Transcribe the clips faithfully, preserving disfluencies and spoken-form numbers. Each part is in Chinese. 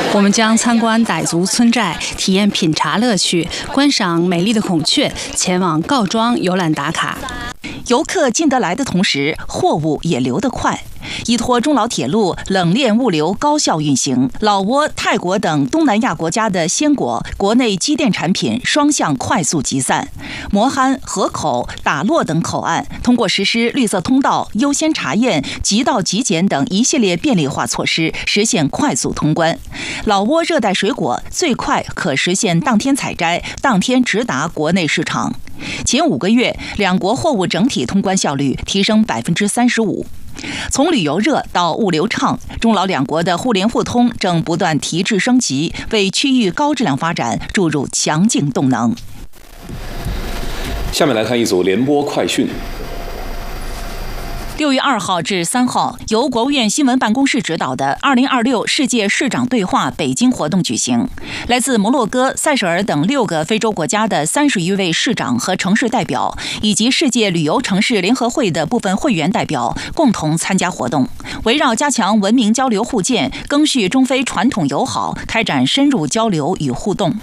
我们将参观傣族村寨，体验品茶乐趣，观赏美丽的孔雀，前往告庄游览打卡。 游客进得来的同时，货物也流得快。依托中老铁路冷链物流高效运行，老挝、泰国等东南亚国家的鲜果、国内机电产品双向快速集散。磨憨、河口、打洛等口岸通过实施绿色通道、优先查验、即到即检等一系列便利化措施，实现快速通关。老挝热带水果最快可实现当天采摘、当天直达国内市场。前五个月，两国货物整体通关效率提升百分之三十五。从旅游热到物流畅，中老两国的互联互通正不断提质升级，为区域高质量发展注入强劲动能。 下面来看一组联播快讯。 六月二号至三号，由国务院新闻办公室指导的二零二六世界市长对话北京活动举行。来自摩洛哥、塞舌尔等六个非洲国家的三十余位市长和城市代表，以及世界旅游城市联合会的部分会员代表共同参加活动，围绕加强文明交流互鉴、赓续中非传统友好，开展深入交流与互动。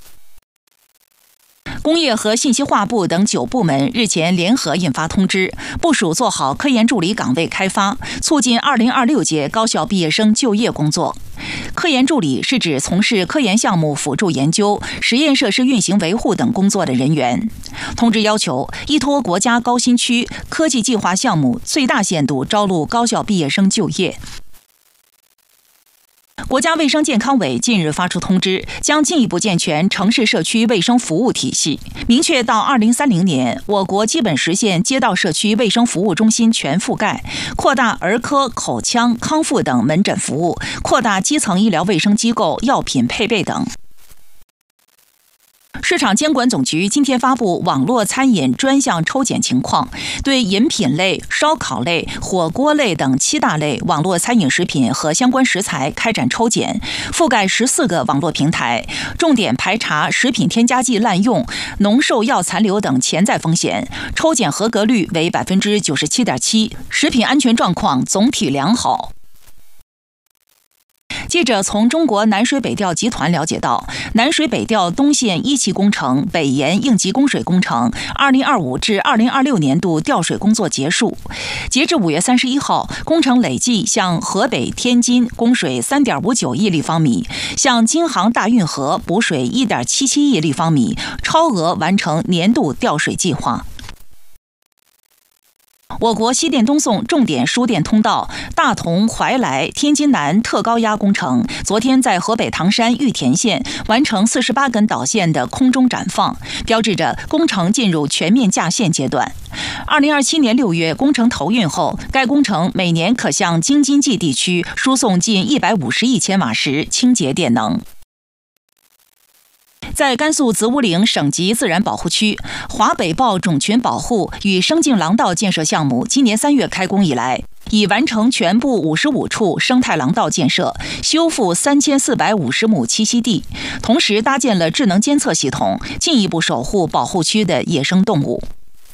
工业和信息化部等九部门日前联合印发通知，部署做好科研助理岗位开发，促进二零二六届高校毕业生就业工作。科研助理是指从事科研项目辅助研究、实验设施运行维护等工作的人员。通知要求，依托国家高新区科技计划项目，最大限度招录高校毕业生就业。国家卫生健康委近日发出通知，将进一步健全城市社区卫生服务体系，明确到二零三零年，我国基本实现街道社区卫生服务中心全覆盖，扩大儿科、口腔、康复等门诊服务，扩大基层医疗卫生机构药品配备等。市场监管总局今天发布网络餐饮专项抽检情况，对饮品类、烧烤类、火锅类等七大类网络餐饮食品和相关食材开展抽检，覆盖十四个网络平台，重点排查食品添加剂滥用、农兽药残留等潜在风险，抽检合格率为百分之九十七点七，食品安全状况总体良好。记者从中国南水北调集团了解到，南水北调东线一期工程北延应急供水工程二零二五至二零二六年度调水工作结束，截至五月三十一号，工程累计向河北、天津供水三点五九亿立方米，向京杭大运河补水一点七七亿立方米，超额完成年度调水计划。我国西电东送重点输电通道大同怀来天津南特高压工程，昨天在河北唐山玉田县完成四十八根导线的空中展放，标志着工程进入全面架线阶段。二零二七年六月工程投运后，该工程每年可向京津冀地区输送近一百五十亿千瓦时清洁电能。在甘肃子午岭省级自然保护区，华北豹种群保护与生境廊道建设项目今年三月开工以来，已完成全部五十五处生态廊道建设，修复三千四百五十亩栖息地，同时搭建了智能监测系统，进一步守护保护区的野生动物。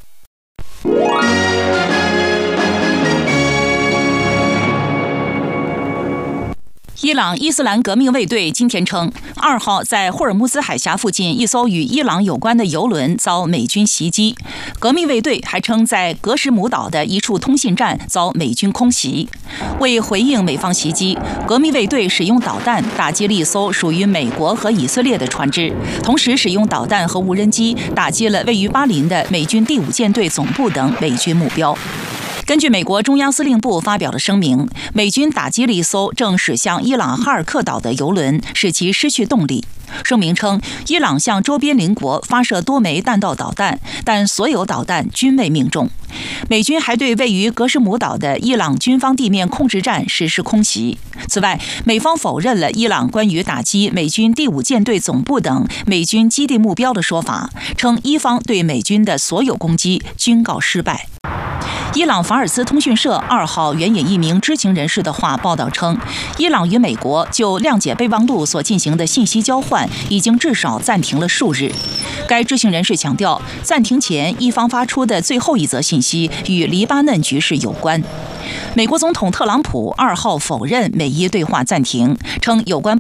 伊朗伊斯兰革命卫队今天称，二号在霍尔木兹海峡附近一艘与伊朗有关的油轮遭美军袭击。革命卫队还称，在格什姆岛的一处通信站遭美军空袭。为回应美方袭击，革命卫队使用导弹打击了一艘属于美国和以色列的船只，同时使用导弹和无人机打击了位于巴林的美军第五舰队总部等美军目标。根据美国中央司令部发表的声明，美军打击了一艘正驶向伊朗哈尔克岛的油轮，使其失去动力。声明称，伊朗向周边邻国发射多枚弹道导弹，但所有导弹均未命中。美军还对位于格什姆岛的伊朗军方地面控制站实施空袭。此外，美方否认了伊朗关于打击美军第五舰队总部等美军基地目标的说法，称伊方对美军的所有攻击均告失败。伊朗法尔斯通讯社二号援引一名知情人士的话报道称，伊朗与美国就谅解备忘录所进行的信息交换已经至少暂停了数日。该知情人士强调，暂停前伊方发出的最后一则信息与黎巴嫩局势有关。美国总统特朗普二号否认美伊对话暂停，称有关